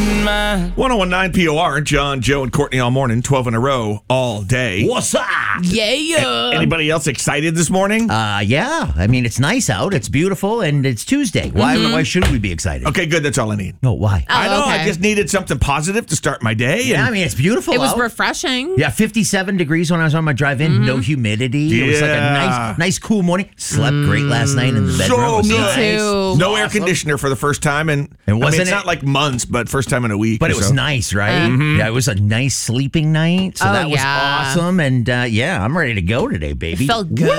in mind. 101.9 POR, John, Joe, and Courtney all morning, 12 in a row, all day. What's up? Yeah. Anybody else excited this morning? Yeah. I mean, it's nice out. It's beautiful, and it's Tuesday. Why shouldn't we be excited? Okay, good. That's all I need. No, why? I know. okay. I just needed something positive to start my day. Yeah, I mean, it's beautiful It was out. refreshing. Yeah, 57 degrees when I was on my drive-in. No humidity. It was like a nice, cool morning. Slept great last night in the bedroom. So It was good. nice. too. No air conditioner for the first time, and wasn't it's it- not like months, but first time in a week. But or it was so. nice, right? Yeah, it was a nice sleeping night. So Oh, that was yeah. awesome. And I'm ready to go today, baby. Felt good.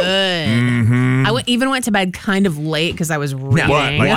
I even went to bed kind of late because I was reading. What, like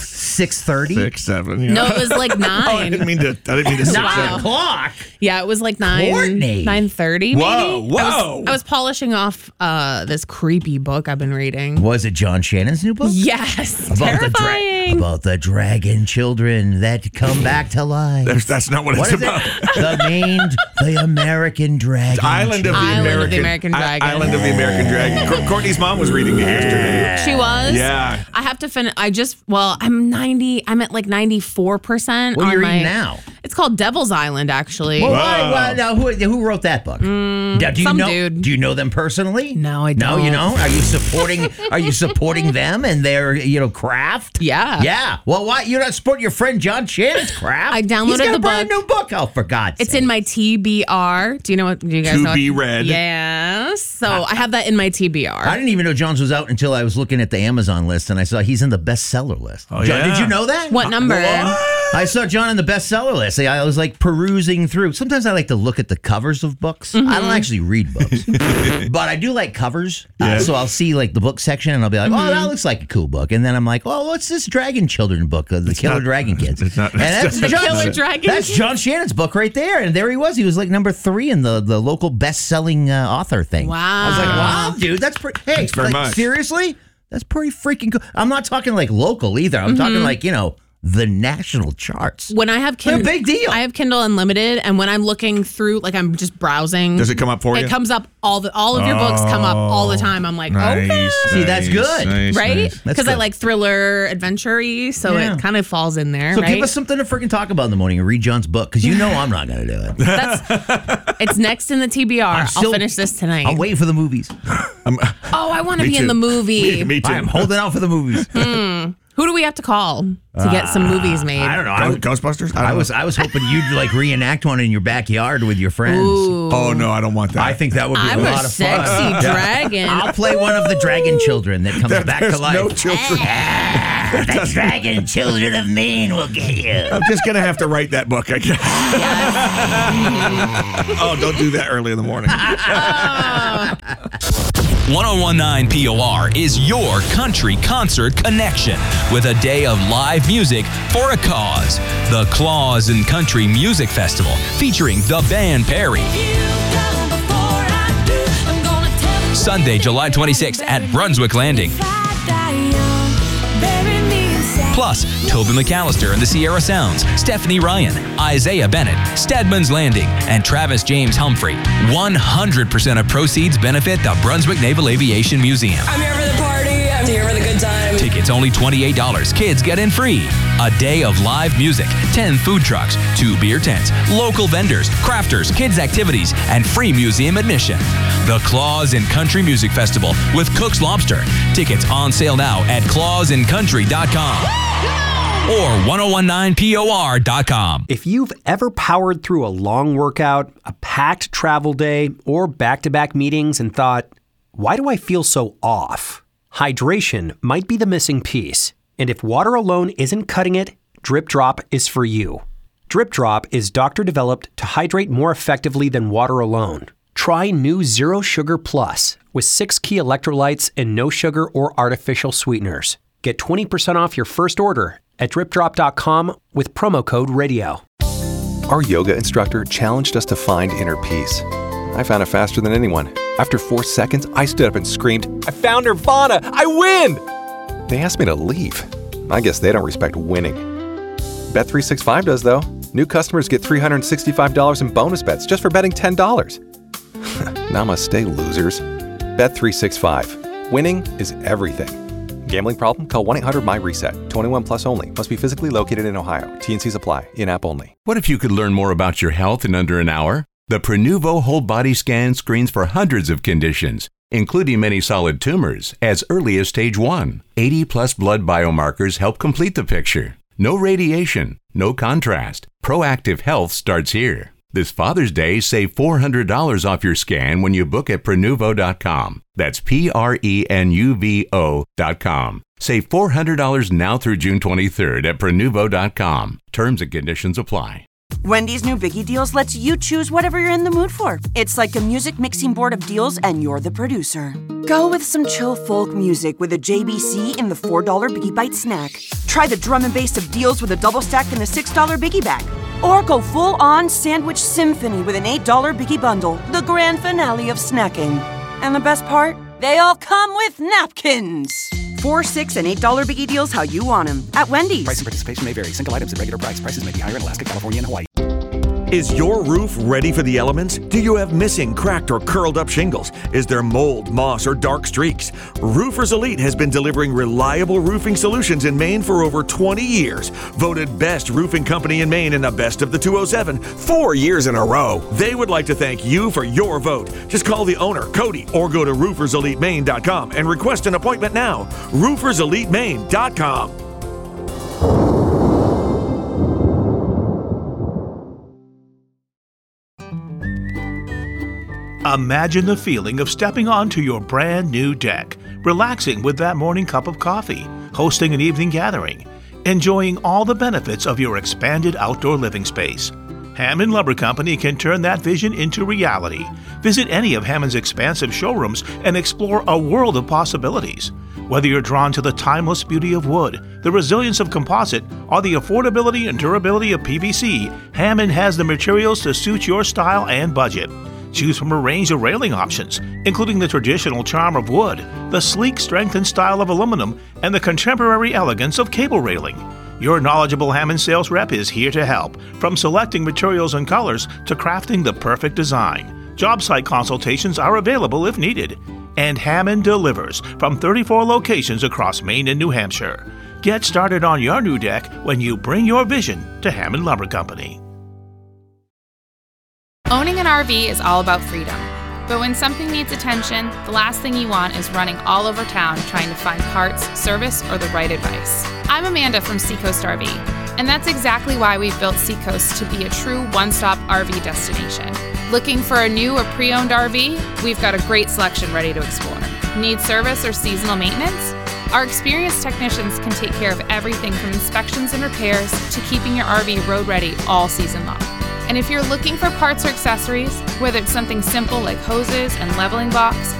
6:30? 6, 7. Yeah. No, it was like 9. Oh, I didn't mean to. 6. Wow. o'clock. Yeah, it was like 9. Courtney. 9:30. Whoa, maybe. whoa. I was polishing off this creepy book I've been reading. Was it John Shannon's new book? Yes, About terrifying. about the dragon children that come back to life. That's not what, What it's is about. it? The American dragon. Island of the Island of the American American Dragon. Island of the American Dragon. Courtney's mom was reading it yesterday. She was. Yeah. I have to finish. I'm 90. I'm at like 94%. What are you on reading my, now? It's called Devil's Island, actually. Well, Wow. now, who wrote that book? Now, do you some know? dude. Do you know them personally? No, I No, you don't. know? Are you supporting? Are you supporting them and their craft? Yeah. Yeah. Well, why you're not supporting your friend John Shannon's craft? I downloaded He's got the a brand book. new book out for God's It's sake. in my TBR. Do you know what? Do you guys To know? be read. Yes. So I have that in my TBR. I didn't even know John's was out until I was looking at the Amazon list and I saw he's in the bestseller list. Oh, John, yeah. did you know that? What number? I saw John in the bestseller list. I was like perusing through. Sometimes I like to look at the covers of books. I don't actually read books, but I do like covers. Yeah. So I'll see like the book section and I'll be like, oh, that looks like a cool book. And then I'm like, oh, what's this Dragon Children book? The Killer not- Dragon Kids. it's not- And that's The John- Killer Dragon That's Kids? John Shannon's book right there. And there he was. He was like number 3 in the local best-selling author thing. Wow. I was like, wow, dude, that's pretty. Hey, Thanks very much. seriously? That's pretty freaking cool. I'm not talking like local either. I'm talking like, the national charts. When I have They're a Kindle, big deal. I have Kindle Unlimited, and when I'm looking through, like I'm just browsing, Does it come up for you? It comes up all of your books come up all the time. I'm like, okay, See, that's good. right? That's Because I good. like thriller, adventure-y, so Yeah. it kind of falls in there. So right? give us something to freaking talk about in the morning and read John's book because I'm not going to do it. It's next in the TBR. I'll finish this tonight. I'm waiting for the movies. I want to Me be in too. the movie. Me too. I'm holding out for the movies. Who do we have to call to get some movies made? I don't know. Ghostbusters? I was hoping you'd like reenact one in your backyard with your friends. Oh, no, I don't want that. I think that would be I'm a a lot of sexy fun. dragon. I'll play one of the dragon children that comes back to There's life. no children. The dragon children of Maine will get you. I'm just going to have to write that book, I guess. Oh, don't do that early in the morning. 1019 POR is your country concert connection with a day of live music for a cause. The Claus and Country Music Festival featuring the band Perry. Sunday, July 26th at Brunswick Landing. Plus, Toby McAllister and the Sierra Sounds, Stephanie Ryan, Isaiah Bennett, Stedman's Landing, and Travis James Humphrey. 100% of proceeds benefit the Brunswick Naval Aviation Museum. I'm here for the party. I'm here for the good time. Tickets only $28. Kids get in free. A day of live music, 10 food trucks, 2 beer tents, local vendors, crafters, kids activities, and free museum admission. The Claus and Country Music Festival with Cook's Lobster. Tickets on sale now at clausandcountry.com or 1019POR.com. If you've ever powered through a long workout, a packed travel day, or back-to-back meetings and thought, why do I feel so off? Hydration might be the missing piece. And if water alone isn't cutting it, Drip Drop is for you. Drip Drop is doctor-developed to hydrate more effectively than water alone. Try new Zero Sugar Plus with 6 key electrolytes and no sugar or artificial sweeteners. Get 20% off your first order at dripdrop.com with promo code RADIO. Our yoga instructor challenged us to find inner peace. I found it faster than anyone. After 4 seconds, I stood up and screamed, I found Nirvana! I win! They asked me to leave. I guess they don't respect winning. Bet365 does, though. New customers get $365 in bonus bets just for betting $10. Namaste, losers. Bet365. Winning is everything. Gambling problem? Call 1-800-MY-RESET. 21 plus only. Must be physically located in Ohio. T&Cs apply. In-app only. What if you could learn more about your health in under an hour? The Prenuvo whole body scan screens for hundreds of conditions, including many solid tumors, as early as stage 1. 80-plus blood biomarkers help complete the picture. No radiation, no contrast. Proactive health starts here. This Father's Day, save $400 off your scan when you book at Prenuvo.com. That's Prenuvo.com. Save $400 now through June 23rd at Prenuvo.com. Terms and conditions apply. Wendy's new Biggie Deals lets you choose whatever you're in the mood for. It's like a music mixing board of deals, and you're the producer. Go with some chill folk music with a JBC in the $4 Biggie Bite snack. Try the drum and bass of deals with a double stack in the $6 Biggie Bag. Or go full-on sandwich symphony with an $8 Biggie Bundle, the grand finale of snacking. And the best part? They all come with napkins. $4, $6, and $8 Biggie Deals how you want them at Wendy's. Price and participation may vary. Single items at regular price. Prices may be higher in Alaska, California, and Hawaii. Is your roof ready for the elements? Do you have missing, cracked, or curled up shingles? Is there mold, moss, or dark streaks? Roofers Elite has been delivering reliable roofing solutions in Maine for over 20 years. Voted best roofing company in Maine in the Best of the 207 4 years in a row. They would like to thank you for your vote. Just call the owner, Cody, or go to rooferselitemaine.com and request an appointment now. rooferselitemaine.com. Imagine the feeling of stepping onto your brand new deck, relaxing with that morning cup of coffee, hosting an evening gathering, enjoying all the benefits of your expanded outdoor living space. Hammond Lumber Company can turn that vision into reality. Visit any of Hammond's expansive showrooms and explore a world of possibilities. Whether you're drawn to the timeless beauty of wood, the resilience of composite, or the affordability and durability of PVC, Hammond has the materials to suit your style and budget. Choose from a range of railing options, including the traditional charm of wood, the sleek strength and style of aluminum, and the contemporary elegance of cable railing. Your knowledgeable Hammond sales rep is here to help, from selecting materials and colors to crafting the perfect design. Job site consultations are available if needed. And Hammond delivers from 34 locations across Maine and New Hampshire. Get started on your new deck when you bring your vision to Hammond Lumber Company. Owning an RV is all about freedom. But when something needs attention, the last thing you want is running all over town trying to find parts, service, or the right advice. I'm Amanda from Seacoast RV, and that's exactly why we've built Seacoast to be a true one-stop RV destination. Looking for a new or pre-owned RV? We've got a great selection ready to explore. Need service or seasonal maintenance? Our experienced technicians can take care of everything from inspections and repairs to keeping your RV road ready all season long. And if you're looking for parts or accessories, whether it's something simple like hoses and leveling blocks